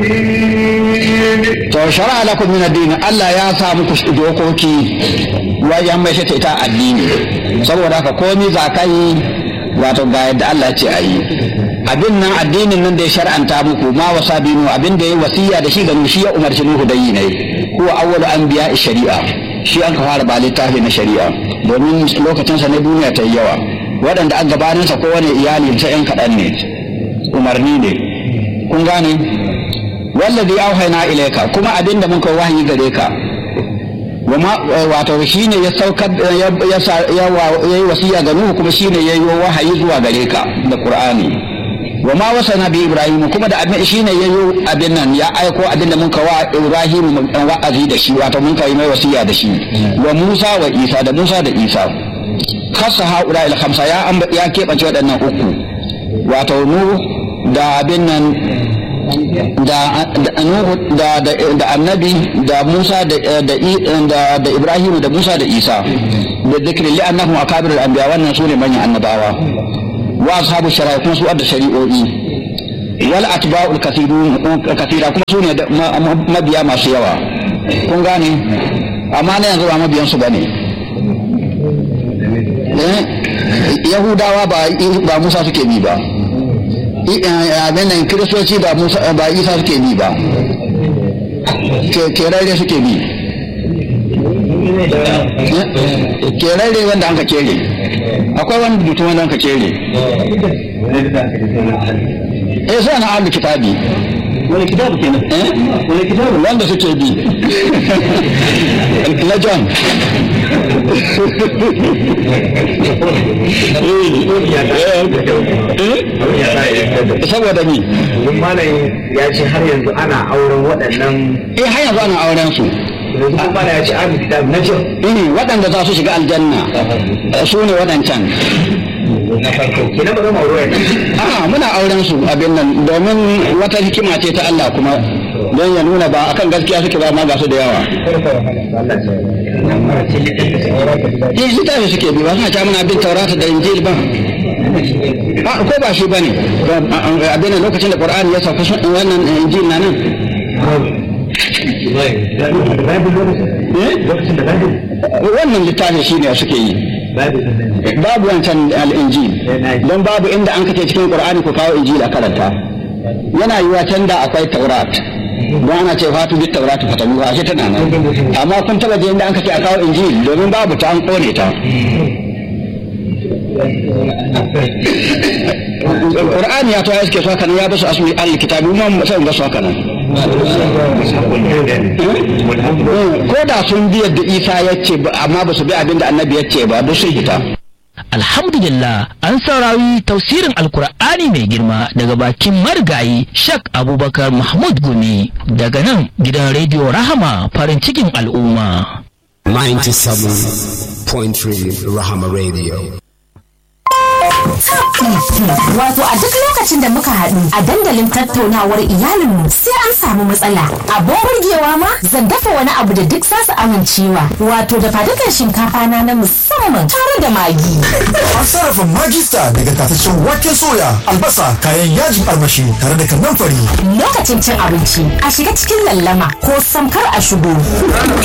to shara'a lakum min ad-din Allah ya sa muku dokoki wajen mai shi ta addini saboda haka komai zakai wato ga yadda Allah ya ce ayi abin nan addinin nan da ya shar'anta muku ma wasa binu abin da ya wasiya da shi ga shi ya umarci Nuhu da yi ne huwa awwalu anbiya shari'a shi an ka fara ba littafi na shari'a domin lokacin sa na duniya ta yi yawa waɗanda an gabanin sa kowane iyali ta yan kaɗan ne umarni ne kun gane wallazi auhayna ilayka kuma abin da muka wahayi gare ka wato shine ya saukar ya yi wasiya ga Nuhu kuma shine ya yi wahayi zuwa gare ka da Qur'ani wa ma wasana bi Ibrahim kuma da abin shine ya yi abin nan ya aiko abin da muka wa Ibrahim wa'azi da shi wato mun kai mai wasiya da shi wa Musa wa Isa da Musa da Isa khassa haula ila khamsa ya keɓance waɗannan uku wato Nuhu da abin nan da annabi da Musa da Ibrahim da Musa da Isa da zikirin li'annahum akabirul anbiya wannan sune manyan annabawa wa ashabu shari'a kuma su adda shari'o'i wal atba'ul kathira kuma sune mabiya masu yawa kun gane amma ne yanzu ba mabiyan su bane Yahudawa ba Musa suke bi ba abin nan kiristoci ba Isa suke bi ba kerare suke bi kerare wanda an ka kere akwai wani mutum wanda an ka kere sai na ahlul kitabi wani kitabu kenan wani kitabu wanda suke bi na John saboda ni malam ya ce har yanzu ana auren waɗannan har yanzu ana auren su kuma ya ce an kitab na ce waɗanda za su shiga aljanna su ne waɗancan na farko kina ba zama aure muna auren su abin nan domin wata hikima ce ta Allah kuma don ya nuna ba akan gaskiya suke ba ma ga su da yawa littafi suke bi ba suna ta muna bin taurata da injil ba ko ba shi bane abin lokacin da Qur'ani ya sauka wannan injil na nan wannan littafi shine suke yi babu wancan al-injil don babu inda an kace cikin Qur'ani ku kawo injil a karanta yana yiwa can da akwai taurat don ana ce fatu bit taurat fatamu a ce tana nan amma kun taba je inda an kace a kawo injil domin babu ta an kone ta Qur'ani ya to ya suke so kana ya basu asmi al-kitabi mu sai ga so kana ko da sun bi yadda Isa yace amma ba su bi abin da Annabi yace ba duk sun hita. Alhamdulillah an saurari tafsirin Alkur'ani mai girma daga bakin marigayi Shak Abubakar Mahmud Gumi daga nan gidan rediyo Rahama farin cikin al'umma. 97.3 Rahama Radio. Wato a duk lokacin da muka haɗu a dandalin tattaunawar iyalinmu sai an samu matsala. Abin burgewa ma zan dafa wani abu da duk zasu amincewa. Wato da fadukan shinkafa na musamman tare da magi. An sarrafa magista daga tataccen waken soya, albasa, kayan yajin armashi tare da kannan fari. Lokacin cin abinci a shiga cikin lallama ko samkar a shigo.